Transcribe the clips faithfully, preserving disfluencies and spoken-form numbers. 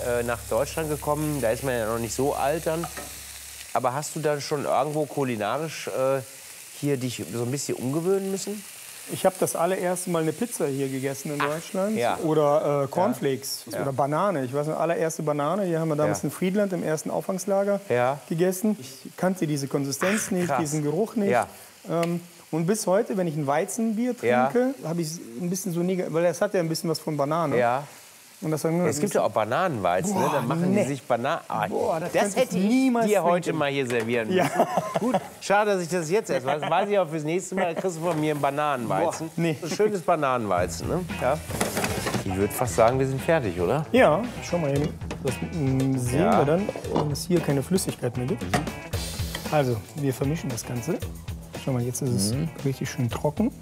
äh, nach Deutschland gekommen. Da ist man ja noch nicht so alt dann. Aber hast du dann schon irgendwo kulinarisch äh, hier dich so ein bisschen umgewöhnen müssen? Ich habe das allererste Mal eine Pizza hier gegessen in Ach, Deutschland. ja. Oder äh, Cornflakes Ja. oder Banane. Ich weiß nicht, allererste Banane. Hier haben wir damals Ja. in Friedland im ersten Auffangslager Ja. gegessen. Ich kannte diese Konsistenz nicht, krass. diesen Geruch nicht. Ja. Ähm, und bis heute, wenn ich ein Weizenbier Ja. trinke, habe ich ein bisschen so negativ, weil es hat ja ein bisschen was von Banane. Ja. Und das sagen, Es gibt ja auch Bananenweizen, ne? Boah, Dann machen nee. die sich Bananen. Ah, Boah, das das könnte ich hätte ich niemals dir heute trinken. mal hier servieren müssen. Ja. Gut, schade, dass ich das jetzt erst weiß. Das weiß ich auch fürs nächste Mal. Kriegst du von mir einen Bananenweizen. Boah, nee. Ein schönes Bananenweizen, ne? Ja. Ich würde fast sagen, wir sind fertig, oder? Ja, schau mal eben. Das mm, sehen Ja. wir dann, wenn es hier keine Flüssigkeit mehr gibt. Also, wir vermischen das Ganze. Schau mal, jetzt ist es Mhm. richtig schön trocken.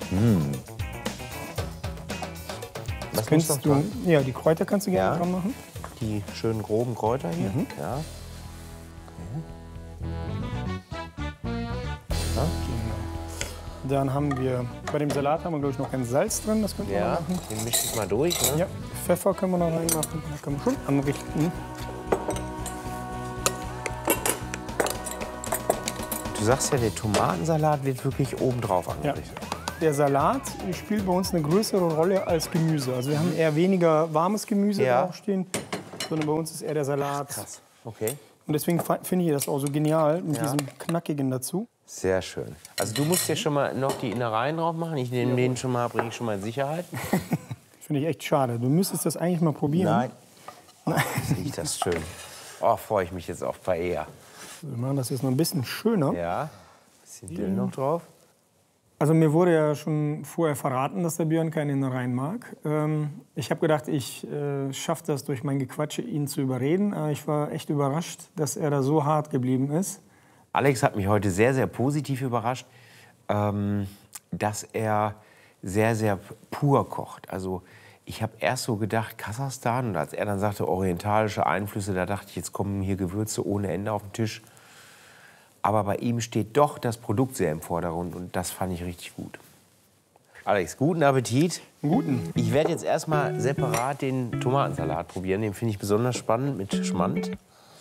Was Könntest muss noch du, dran? ja, die Kräuter kannst du gerne Ja. dran machen. Die schönen groben Kräuter hier. Mhm. Ja. Dann haben wir, bei dem Salat haben wir, glaube ich, noch kein Salz drin. Das könnten wir Ja, noch machen. den mische ich mal durch. Ne? Ja, Pfeffer können wir noch reinmachen. Da können wir schon anrichten. Du sagst ja, der Tomatensalat wird wirklich obendrauf Ja. angerichtet. Der Salat spielt bei uns eine größere Rolle als Gemüse. Also wir haben eher weniger warmes Gemüse Ja. draufstehen, sondern bei uns ist eher der Salat. Krass. Okay. Und deswegen fa- finde ich das auch so genial mit Ja. diesem Knackigen dazu. Sehr schön. Also du musst ja schon mal noch die Innereien drauf machen. Ich nehme den schon mal, bringe ich schon mal in Sicherheit. Finde ich echt schade. Du müsstest das eigentlich mal probieren. Nein. Riecht das schön. Oh, freue ich mich jetzt auf Paella. Wir machen das jetzt noch ein bisschen schöner. Ja. Bisschen Dill noch drauf. Also mir wurde ja schon vorher verraten, dass der Björn keine Innereien mag. Ähm, ich habe gedacht, ich äh, schaffe das durch mein Gequatsche, ihn zu überreden. Aber ich war echt überrascht, dass er da so hart geblieben ist. Alex hat mich heute sehr, sehr positiv überrascht, ähm, dass er sehr, sehr pur kocht. Also ich habe erst so gedacht, Kasachstan, und als er dann sagte, orientalische Einflüsse, da dachte ich, jetzt kommen hier Gewürze ohne Ende auf den Tisch. Aber bei ihm steht doch das Produkt sehr im Vordergrund und das fand ich richtig gut. Alex, guten Appetit. Guten. Ich werde jetzt erstmal separat den Tomatensalat probieren. Den finde ich besonders spannend mit Schmand.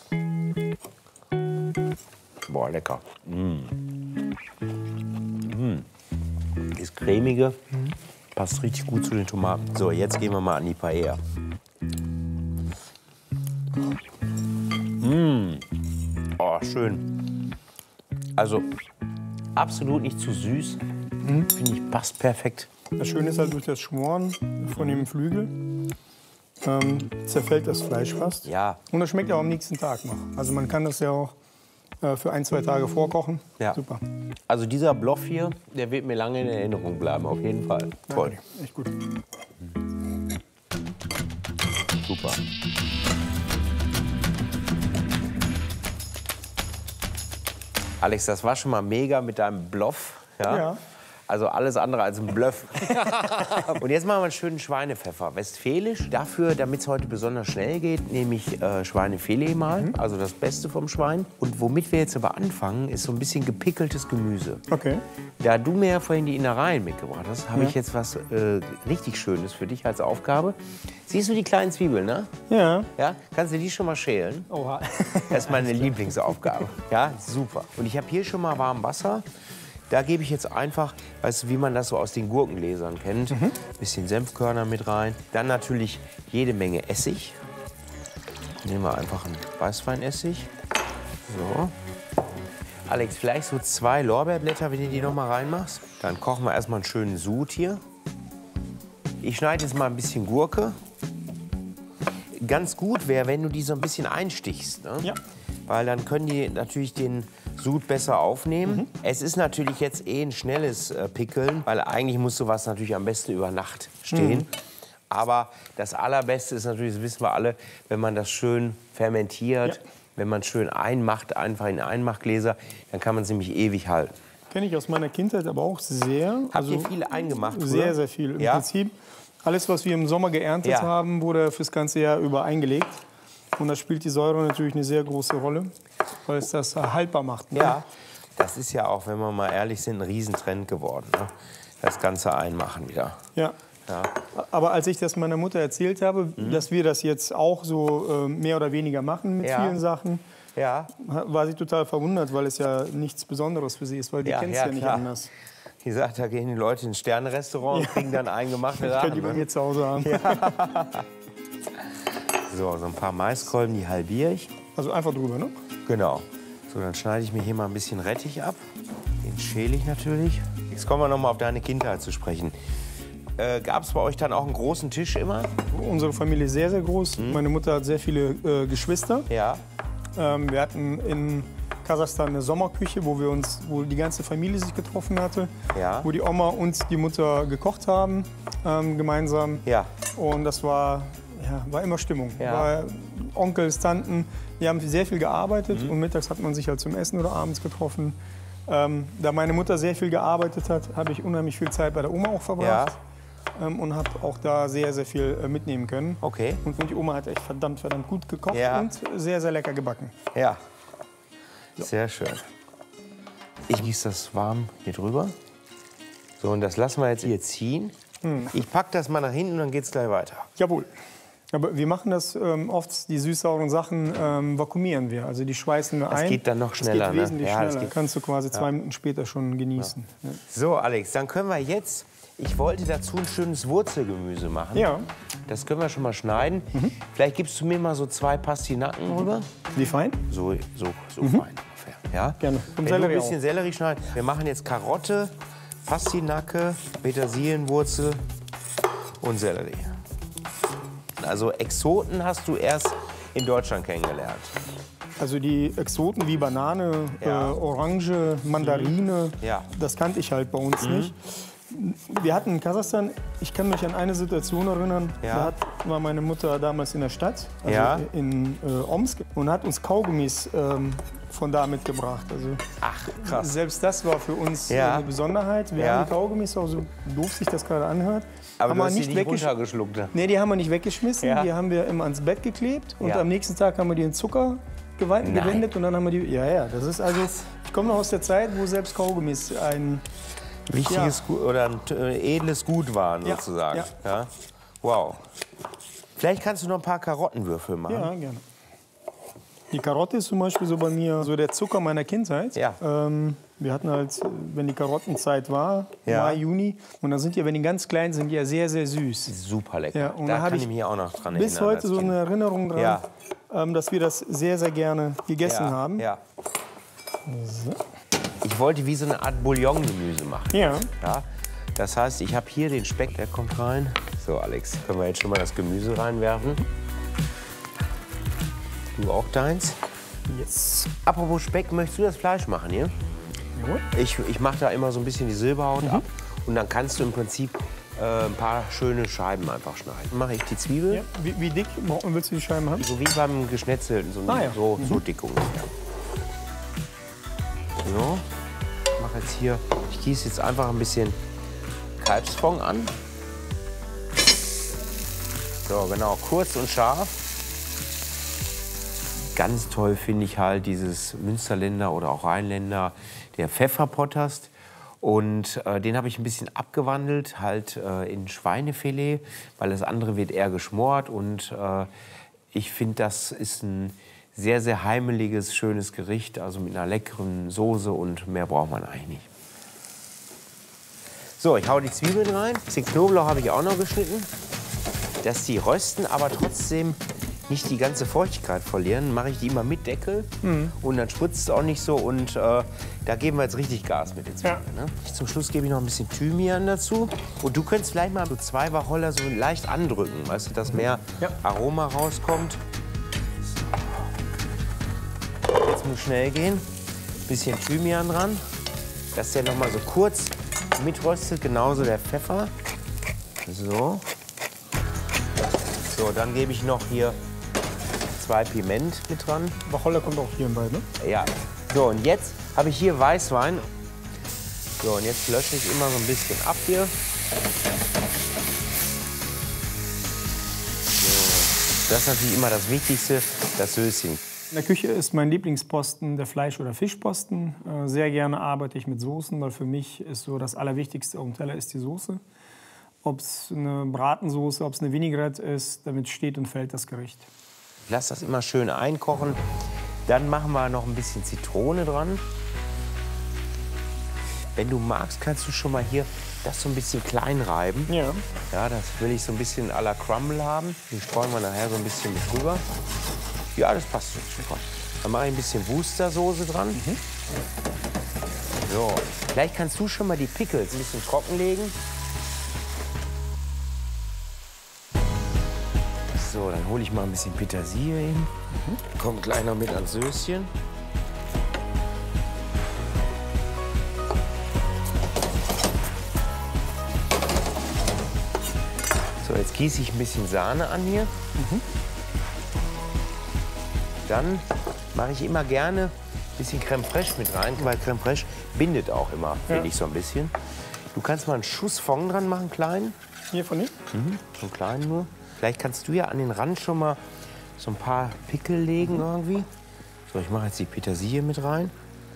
Boah, lecker. Mm. Mm. Das cremige passt richtig gut zu den Tomaten. So, jetzt gehen wir mal an die Paella. Mm. Oh, schön. Also absolut nicht zu süß. Finde ich, passt perfekt. Das Schöne ist halt durch das Schmoren von dem Flügel ähm, zerfällt das Fleisch fast. Ja. Und das schmeckt ja auch am nächsten Tag noch. Also man kann das ja auch äh, für ein, zwei Tage vorkochen. Ja. Super. Also dieser Bluff hier, der wird mir lange in Erinnerung bleiben, auf jeden Fall. Toll. Danke. Echt gut. Super. Alex, das war schon mal mega mit deinem Bluff. Ja? Ja. Also alles andere als ein Bluff. Und jetzt machen wir einen schönen Schweinepfeffer. Westfälisch. Dafür, damit es heute besonders schnell geht, nehme ich äh, Schweinefilet mal. Mhm. Also das Beste vom Schwein. Und womit wir jetzt aber anfangen, ist so ein bisschen gepickeltes Gemüse. Okay. Da du mir ja vorhin die Innereien mitgebracht hast, habe Ja. ich jetzt was äh, richtig Schönes für dich als Aufgabe. Siehst du die kleinen Zwiebeln, ne? Ja. Ja? Kannst du die schon mal schälen? Oha. Das ist meine Lieblingsaufgabe. Ja, super. Und ich habe hier schon mal warm Wasser. Da gebe ich jetzt einfach, weißt du, wie man das so aus den Gurkengläsern kennt, ein bisschen Senfkörner mit rein. Dann natürlich jede Menge Essig. Nehmen wir einfach einen Weißweinessig. So. Alex, vielleicht so zwei Lorbeerblätter, wenn du die noch mal reinmachst. Dann kochen wir erstmal einen schönen Sud hier. Ich schneide jetzt mal ein bisschen Gurke. Ganz gut wäre, wenn du die so ein bisschen einstichst. Ne? Ja. Weil dann können die natürlich den Sud besser aufnehmen. Mhm. Es ist natürlich jetzt eh ein schnelles äh, Pickeln, weil eigentlich muss sowas natürlich am besten über Nacht stehen. Mhm. Aber das Allerbeste ist natürlich, das wissen wir alle, wenn man das schön fermentiert, Ja. wenn man schön einmacht, einfach in Einmachgläser, dann kann man es nämlich ewig halten. Kenne ich aus meiner Kindheit aber auch sehr. Habt ihr viel eingemacht? Sehr, früher? sehr viel. Im Ja? Prinzip, alles, was wir im Sommer geerntet Ja. haben, wurde fürs ganze Jahr über eingelegt. Und da spielt die Säure natürlich eine sehr große Rolle, weil es das haltbar macht. Ne? Ja, das ist ja auch, wenn wir mal ehrlich sind, ein Riesentrend geworden. Ne? Das Ganze einmachen wieder. Ja. Ja. Aber als ich das meiner Mutter erzählt habe, Mhm. dass wir das jetzt auch so äh, mehr oder weniger machen mit Ja. vielen Sachen, Ja. war sie total verwundert, weil es ja nichts Besonderes für sie ist, weil die Ja, kennt es ja, ja, nicht klar. anders. Die sagt, da gehen die Leute ins Sterne-Restaurant und kriegen dann eingemachte Das könnt ihr Sachen. bei Ne? mir zu Hause haben. So, so ein paar Maiskolben, die halbiere ich. Also einfach drüber, ne? Genau. So, dann schneide ich mir hier mal ein bisschen Rettich ab. Den schäle ich natürlich. Jetzt kommen wir noch mal auf deine Kindheit zu sprechen. Äh, Gab es bei euch dann auch einen großen Tisch immer? Unsere Familie ist sehr, sehr groß. Mhm. Meine Mutter hat sehr viele äh, Geschwister. Ja. Ähm, wir hatten in Kasachstan eine Sommerküche, wo, wir uns, wo die ganze Familie sich getroffen hatte. Ja. Wo die Oma und die Mutter gekocht haben, ähm, gemeinsam. Ja. Und das war, ja, war immer Stimmung. Ja. War Onkels, Tanten, die haben sehr viel gearbeitet. Und mittags hat man sich halt zum Essen oder abends getroffen. Ähm, da meine Mutter sehr viel gearbeitet hat, habe ich unheimlich viel Zeit bei der Oma auch verbracht. Ähm, und habe auch da sehr, sehr viel äh, mitnehmen können. Okay. Und, und die Oma hat echt verdammt, verdammt gut gekocht Ja. und sehr, sehr lecker gebacken. Ja. Sehr schön. Ich gieße das warm hier drüber. So, und das lassen wir jetzt hier ziehen. Ich packe das mal nach hinten und dann geht's gleich weiter. Jawohl. Aber wir machen das ähm, oft, die süß-sauren Sachen ähm, vakuumieren wir. Also die schweißen wir Das ein. geht dann noch schneller, Das geht wesentlich ne? Ja, das schneller. geht- Kannst du quasi zwei Minuten später schon genießen. Ja. So, Alex, dann können wir jetzt. Ich wollte dazu ein schönes Wurzelgemüse machen. Ja. Das können wir schon mal schneiden. Vielleicht gibst du mir mal so zwei Pastinaken rüber. Wie fein? So, so, so fein ungefähr. Ja? Gerne. Wenn Und du Sellerie ein bisschen Sellerie schneiden. Wir machen jetzt Karotte, Pastinake, Petersilienwurzel und Sellerie. Also Exoten hast du erst in Deutschland kennengelernt. Also die Exoten wie Banane, Ja. äh, Orange, Mandarine, Ja. das kannte ich halt bei uns nicht. Wir hatten in Kasachstan, ich kann mich an eine Situation erinnern, Ja. da hat, war meine Mutter damals in der Stadt, also Ja. in äh, Omsk, und hat uns Kaugummis ähm, von da mitgebracht. Also Ach, krass. selbst das war für uns Ja. äh, eine Besonderheit. Wir Ja. haben die Kaugummis, auch so doof sich das gerade anhört, Aber haben du wir hast die nicht nicht weggesch- runtergeschluckt. Ne? Nee, die haben wir nicht weggeschmissen, Ja. die haben wir immer ans Bett geklebt und Ja. am nächsten Tag haben wir die in Zucker gewe- Nein. gewendet und dann haben wir die. Ja, ja, das ist also. Ich komme noch aus der Zeit, wo selbst Kaugummis ein. Wichtiges Gut oder ein äh, edles Gut waren Ja. sozusagen. Ja. Ja. Wow. Vielleicht kannst du noch ein paar Karottenwürfel machen. Ja, gerne. Die Karotte ist zum Beispiel so bei mir so der Zucker meiner Kindheit. Ja. Ähm, wir hatten halt, wenn die Karottenzeit war, Ja. Mai, Juni, und dann sind die, wenn die ganz klein sind, die ja sehr, sehr süß. Super lecker. Ja, und da da hab kann ich ich mich auch noch dran Bis erinnern. heute als so Kind. eine Erinnerung dran, Ja. ähm, dass wir das sehr, sehr gerne gegessen ja. haben. Ja. Ich wollte wie so eine Art Bouillongemüse machen. Ja. Ja. Das heißt, ich habe hier den Speck, der kommt rein. So, Alex, können wir jetzt schon mal das Gemüse reinwerfen? Du auch deins? Yes. Apropos Speck, möchtest du das Fleisch machen hier? Jawohl. Ich, ich mache da immer so ein bisschen die Silberhaut ab. Und dann kannst du im Prinzip äh, ein paar schöne Scheiben einfach schneiden. Dann mache ich die Zwiebel, Ja. Wie, wie dick willst du die Scheiben haben? so wie beim Geschnetzelten, so, Ah, ja. so, so dick ungefähr. So, ich mache jetzt hier, ich gieße jetzt einfach ein bisschen Kalbsfond an. So, genau, kurz und scharf. Ganz toll finde ich halt dieses Münsterländer oder auch Rheinländer, der Pfefferpottast. Und äh, den habe ich ein bisschen abgewandelt, halt äh, in Schweinefilet, weil das andere wird eher geschmort. Und äh, ich finde, das ist ein sehr, sehr heimeliges, schönes Gericht, also mit einer leckeren Soße und mehr braucht man eigentlich nicht. So, ich hau die Zwiebeln rein. Ein bisschen Knoblauch habe ich auch noch geschnitten. Dass die rösten, aber trotzdem nicht die ganze Feuchtigkeit verlieren, mache ich die immer mit Deckel. Und dann spritzt es auch nicht so. Und äh, da geben wir jetzt richtig Gas mit den Zwiebeln. Ne? Zum Schluss gebe ich noch ein bisschen Thymian dazu. Und du könntest vielleicht mal so zwei Wacholder so leicht andrücken, weißt du, dass mehr Ja. Aroma rauskommt. So. Jetzt muss schnell gehen. Bisschen Thymian dran, dass der noch mal so kurz mitröstet. Genauso der Pfeffer. So. So, dann gebe ich noch hier zwei Piment mit dran. Wacholder kommt auch hier bei, ne? Ja. So, und jetzt habe ich hier Weißwein. So, und jetzt lösche ich immer so ein bisschen ab hier. So. Das ist natürlich immer das Wichtigste, das Söschen. In der Küche ist mein Lieblingsposten der Fleisch- oder Fischposten. Äh, Sehr gerne arbeite ich mit Soßen, weil für mich ist so das Allerwichtigste auf dem Teller ist die Soße. ob es eine Bratensoße, ob es eine Vinaigrette ist, damit steht und fällt das Gericht. Ich lasse das immer schön einkochen. Dann machen wir noch ein bisschen Zitrone dran. Wenn du magst, kannst du schon mal hier das so ein bisschen klein reiben. Ja. Ja, das will ich so ein bisschen à la Crumble haben. Den streuen wir nachher so ein bisschen mit drüber. Ja, das passt schon super. Dann mache ich ein bisschen Worcestersoße dran. Mhm. So, vielleicht kannst du schon mal die Pickles ein bisschen trocken legen. So, dann hole ich mal ein bisschen Petersilie hin. Mhm. Kommt gleich noch mit ans Söschen. So, jetzt gieße ich ein bisschen Sahne an hier. Mhm. Dann mache ich immer gerne ein bisschen Crème Fraîche mit rein, weil Crème Fraîche bindet auch immer, finde ja. ich, so ein bisschen. Du kannst mal einen Schuss Fond dran machen, klein. Hier von dir? Mhm, so einen kleinen nur. Vielleicht kannst du ja an den Rand schon mal so ein paar Pickel legen mhm. irgendwie. So, ich mache jetzt die Petersilie mit rein.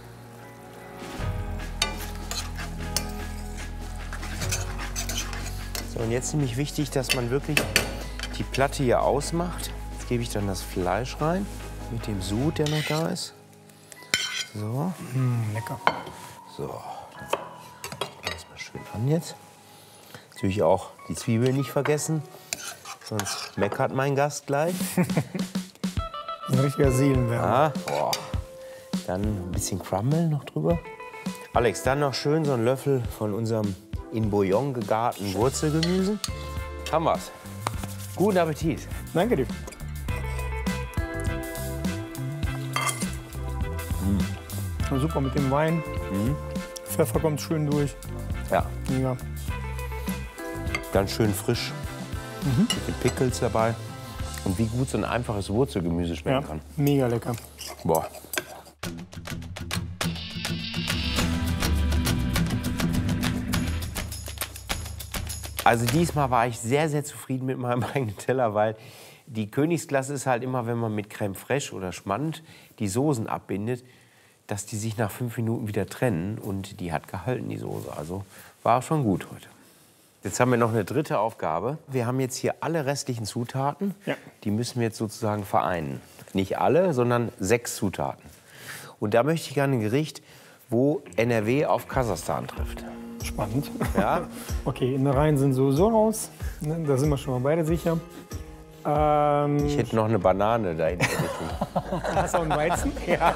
So, und jetzt ist nämlich wichtig, dass man wirklich die Platte hier ausmacht. Jetzt gebe ich dann das Fleisch rein mit dem Sud, der noch da ist. So. Mm, lecker. So, dann das mal schön an jetzt. Natürlich auch die Zwiebeln nicht vergessen, sonst meckert mein Gast gleich. Ein richtiger Seelenwärmer. Ah, dann ein bisschen Crumble noch drüber. Alex, dann noch schön so einen Löffel von unserem in Bouillon gegarten Wurzelgemüse. Haben wir's. Guten Appetit. Danke dir. Mm. Super mit dem Wein. Mm. Pfeffer kommt schön durch. Ja. Ja. Ganz schön frisch. Mhm. Mit den Pickles dabei. Und wie gut so ein einfaches Wurzelgemüse schmecken ja, kann. Mega lecker. Boah. Also diesmal war ich sehr, sehr zufrieden mit meinem eigenen Teller, weil die Königsklasse ist halt immer, wenn man mit Crème Fraîche oder Schmand die Soßen abbindet, dass die sich nach fünf Minuten wieder trennen. Und die hat gehalten, die Soße. Also war schon gut heute. Jetzt haben wir noch eine dritte Aufgabe. Wir haben jetzt hier alle restlichen Zutaten. Ja. Die müssen wir jetzt sozusagen vereinen. Nicht alle, sondern sechs Zutaten. Und da möchte ich gerne ein Gericht, wo N R W auf Kasachstan trifft. Spannend. Ja. Okay, Innereien sind sowieso raus. Da sind wir schon mal beide sicher. Ähm, ich hätte noch eine Banane da hinten. Hast du auch einen Weizen? Ja.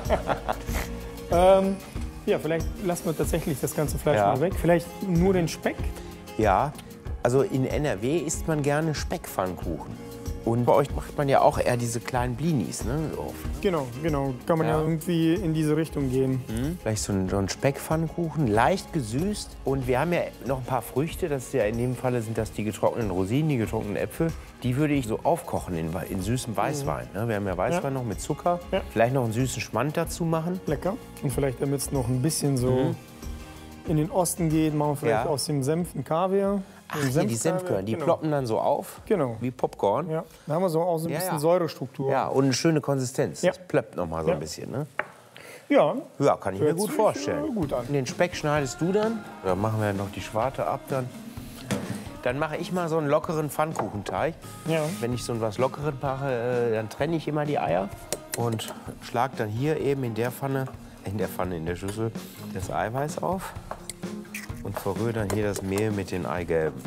ähm, ja, vielleicht lassen wir tatsächlich das ganze Fleisch ja. mal weg. Vielleicht nur den Speck. Ja, also in N R W isst man gerne Speckpfannkuchen. Und bei euch macht man ja auch eher diese kleinen Blinis, ne? Oft. Genau, genau. Kann man ja, ja irgendwie in diese Richtung gehen. Mhm. Vielleicht so ein, so ein Speckpfannkuchen, leicht gesüßt. Und wir haben ja noch ein paar Früchte. Das ist ja in dem Falle sind das die getrockneten Rosinen, die getrockneten Äpfel. Die würde ich so aufkochen in, in süßem Weißwein. Mhm. Ne? Wir haben ja Weißwein ja. noch mit Zucker. Ja. Vielleicht noch einen süßen Schmand dazu machen. Lecker. Und vielleicht, damit es noch ein bisschen so mhm. in den Osten geht, machen wir vielleicht ja. aus dem Senf ein Kaviar. Ach, hier, die Senfkörner, die genau. ploppen dann so auf, genau. wie Popcorn. Ja. Da haben wir so auch so ein ja, bisschen ja. Säurestruktur. Ja, und eine schöne Konsistenz. Ja. Das plöppt noch mal so ja. ein bisschen, ne? Ja. Ja, kann ich mir gut vorstellen. Gut an. Den Speck schneidest du dann. Da machen wir noch die Schwarte ab dann. Dann mache ich mal so einen lockeren Pfannkuchenteig. Ja. Wenn ich so was Lockeres mache, dann trenne ich immer die Eier und schlage dann hier eben in der Pfanne, in der Pfanne, in der Schüssel, das Eiweiß auf und verrühre dann hier das Mehl mit den Eigelben.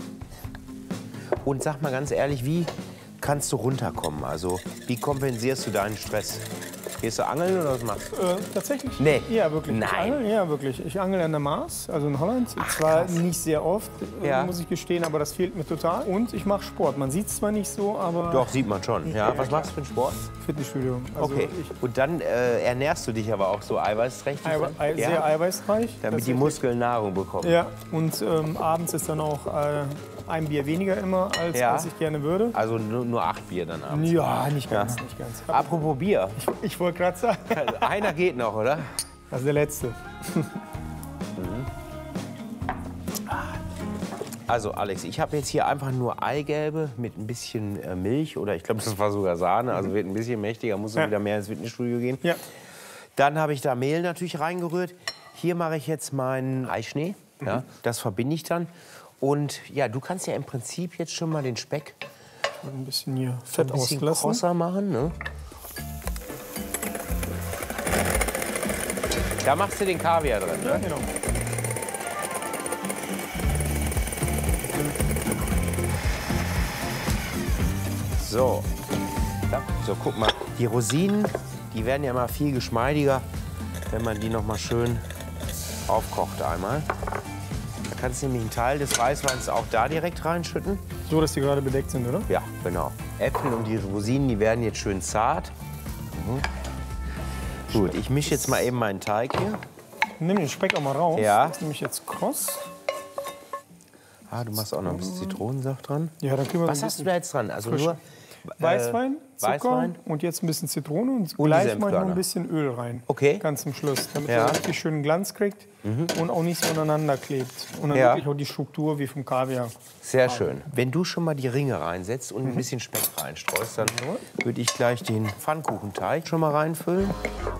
Und sag mal ganz ehrlich, wie kannst du runterkommen? Also, wie kompensierst du deinen Stress? Gehst du angeln oder was machst du? Äh, tatsächlich? Nee. Ja, wirklich. Nein. Ich angel, ja, wirklich. Ich angel an der Maas, also in Holland. Ach, zwar krass. nicht sehr oft, ja. muss ich gestehen, aber das fehlt mir total. Und ich mache Sport. Man sieht es zwar nicht so, aber... Doch, sieht man schon. Ja, ja, was klar. machst du für einen Sport? Fitnessstudio. Also okay. Ich, und dann äh, ernährst du dich aber auch so eiweißträchtig? Eiwe ei ja. Sehr eiweißreich. Damit die Muskeln Nahrung bekommen? Ja, und ähm, abends ist dann auch äh, ein Bier weniger immer, als, ja. als ich gerne würde. Also nur, nur acht Bier dann abends? Ja, nicht ganz, ja. nicht ganz. Apropos Bier. Ich, ich wollte gerade sagen. Einer geht noch, oder? Das ist der letzte. mhm. Also Alex, ich habe jetzt hier einfach nur Eigelbe mit ein bisschen äh, Milch oder ich glaube, das war sogar Sahne, also wird ein bisschen mächtiger, muss ja. wieder mehr ins Fitnessstudio gehen. Ja. Dann habe ich da Mehl natürlich reingerührt. Hier mache ich jetzt meinen Eischnee, mhm. ja, das verbinde ich dann Und ja, du kannst ja im Prinzip jetzt schon mal den Speck ein bisschen hier Fett ein bisschen auslassen. krosser machen. Ne? Da machst du den Kaviar drin, ne? Ja, genau. So. Ja, so, guck mal. Die Rosinen, die werden ja immer viel geschmeidiger, wenn man die noch mal schön aufkocht einmal. Da kannst du nämlich einen Teil des Weißweins auch da direkt reinschütten. So, dass die gerade bedeckt sind, oder? Ja, genau. Äpfel und die Rosinen, die werden jetzt schön zart. Mhm. Gut, ich mische jetzt mal eben meinen Teig hier. Nimm den Speck auch mal raus. Ja. Das ist nämlich jetzt kross. Ah, du machst auch noch ein bisschen Zitronensaft dran. Ja, dann können wir Was ein hast du bisschen da jetzt dran? Also frisch. nur Weißwein, Zucker Weißwein. und jetzt ein bisschen Zitrone und, Und gleich die mal noch Senfkörner. ein bisschen Öl rein. Okay. Ganz zum Schluss, damit Ja. er richtig schönen Glanz kriegt und auch nicht so aneinander klebt. Und dann Ja. wirklich auch die Struktur wie vom Kaviar. Sehr schön. Wenn du schon mal die Ringe reinsetzt und ein bisschen Speck reinstreust, dann würde ich gleich den Pfannkuchenteig schon mal reinfüllen.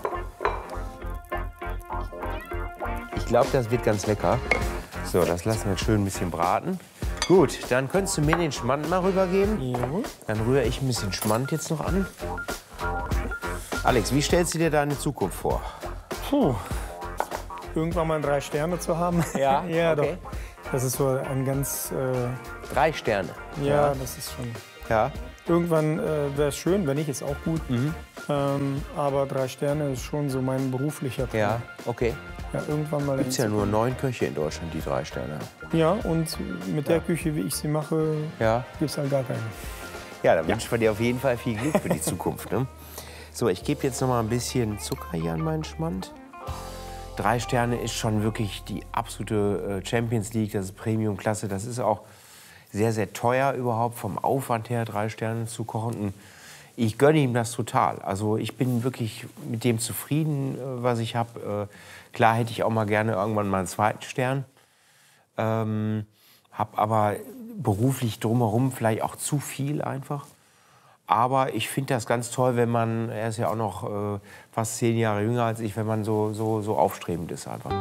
Ich glaube, das wird ganz lecker. So, das lassen wir jetzt schön ein bisschen braten. Gut, dann könntest du mir den Schmand mal rübergeben. Jawohl. Dann rühre ich ein bisschen Schmand jetzt noch an. Alex, wie stellst du dir deine Zukunft vor? Puh. Irgendwann mal drei Sterne zu haben. Ja, ja okay. doch. Das ist so ein ganz. Äh, Drei Sterne. ja, das ist schon. Ja. Irgendwann äh, wäre es schön, wenn nicht, ist auch gut. Ähm, aber drei Sterne ist schon so mein beruflicher Traum. Ja, okay. Ja, irgendwann mal. Es gibt ja nur neun Köche in Deutschland, die drei Sterne haben. Ja, und mit der Küche, wie ich sie mache, Ja. gibt es halt gar keine. Ja, dann wünschen wir dir auf jeden Fall viel Glück für die Zukunft. Ne? So, ich gebe jetzt noch mal ein bisschen Zucker hier an meinen Schmand. Drei Sterne ist schon wirklich die absolute äh, Champions League, das ist Premium-Klasse. Das ist auch sehr, sehr teuer überhaupt vom Aufwand her, drei Sterne zu kochen. Und ich gönne ihm das total. Also ich bin wirklich mit dem zufrieden, äh, was ich habe. Äh, klar hätte ich auch mal gerne irgendwann mal einen zweiten Stern. Ähm, habe aber beruflich drumherum vielleicht auch zu viel einfach. Aber ich finde das ganz toll, wenn man, er ist ja auch noch äh, fast zehn Jahre jünger als ich, wenn man so, so, so aufstrebend ist einfach.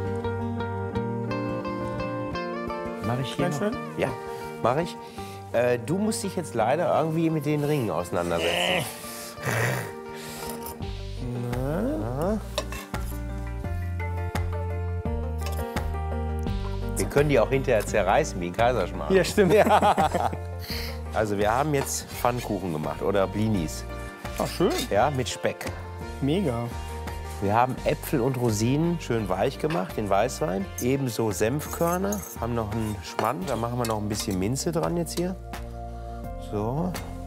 Mach ich hier Ganz noch? schön? Ja, mache ich. Äh, du musst dich jetzt leider irgendwie mit den Ringen auseinandersetzen. Na? Wir können die auch hinterher zerreißen wie ein Kaiserschmarrn. Ja, stimmt. Also wir haben jetzt Pfannkuchen gemacht oder Blinis, Ach, schön. ja, mit Speck. Mega. Wir haben Äpfel und Rosinen schön weich gemacht, den Weißwein. Ebenso Senfkörner, haben noch einen Schmand, da machen wir noch ein bisschen Minze dran jetzt hier. So.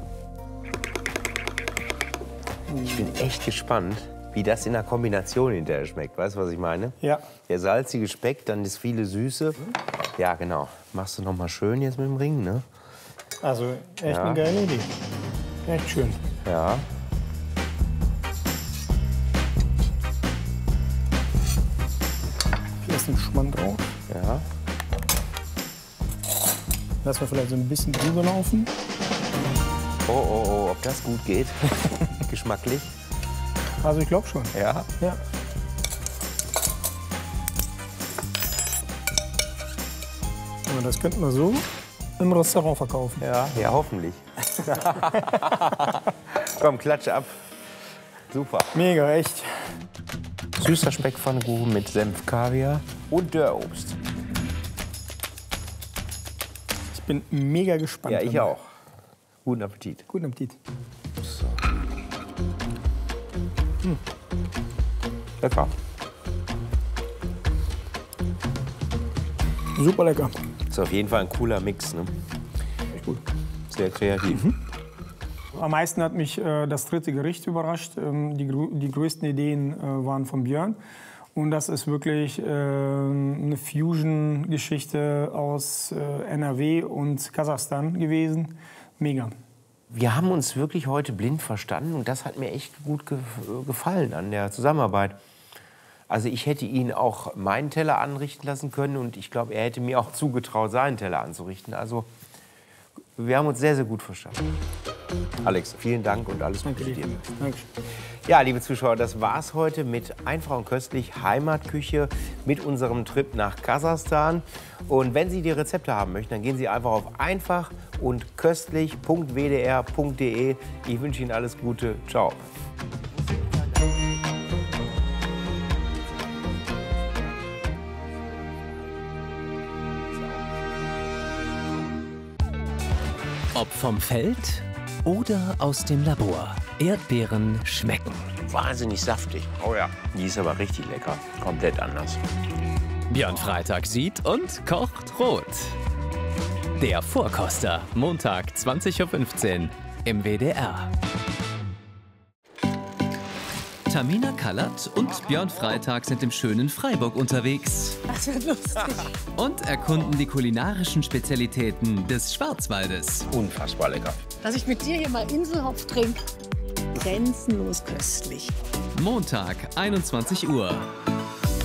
Ich bin echt gespannt, wie das in der Kombination hinterher schmeckt. Weißt du, was ich meine? Ja. Der salzige Speck, dann das viele Süße. Ja, genau. Machst du noch mal schön jetzt mit dem Ring, ne? Also echt Ja. eine geile Idee. Echt schön. Ja. Hier ist ein Schmand drauf. Ja. Lassen wir vielleicht so ein bisschen drüber laufen. Oh, oh, oh, ob das gut geht. Geschmacklich. Also ich glaube schon. Ja. Ja. Und das könnten wir so im Restaurant verkaufen. Ja, ja, hoffentlich. Komm, klatsch ab. Super. Mega, echt. Süßer Speckpfannkuchen mit Senf, Kaviar und Dörrobst. Ich bin mega gespannt. Ja, ich auch. Guten Appetit. Guten Appetit. Lecker. Super lecker. Ist auf jeden Fall ein cooler Mix, ne? Gut. Sehr kreativ. Am meisten hat mich äh, das dritte Gericht überrascht. Ähm, die, grö- die größten Ideen äh, waren von Björn. Und das ist wirklich äh, eine Fusion-Geschichte aus äh, N R W und Kasachstan gewesen. Mega. Wir haben uns wirklich heute blind verstanden und das hat mir echt gut ge gefallen an der Zusammenarbeit. Also ich hätte ihn auch meinen Teller anrichten lassen können und ich glaube, er hätte mir auch zugetraut, seinen Teller anzurichten. Also wir haben uns sehr, sehr gut verstanden. Alex, vielen Dank und alles Gute dir. Danke. Ja, liebe Zuschauer, das war's heute mit Einfach und Köstlich Heimatküche mit unserem Trip nach Kasachstan. Und wenn Sie die Rezepte haben möchten, dann gehen Sie einfach auf einfach und köstlich punkt w d r punkt d e. Ich wünsche Ihnen alles Gute. Ciao. Ob vom Feld oder aus dem Labor. Erdbeeren schmecken. Wahnsinnig saftig. Oh ja. Die ist aber richtig lecker. Komplett anders. Björn Freitag sieht und kocht rot. Der Vorkoster. Montag zwanzig Uhr fünfzehn im W D R. Tamina Kallert und Björn Freitag sind im schönen Freiburg unterwegs. Das wird lustig. Und erkunden die kulinarischen Spezialitäten des Schwarzwaldes. Unfassbar lecker. Dass ich mit dir hier mal Inselhopf trinke. Grenzenlos köstlich. Montag, einundzwanzig Uhr.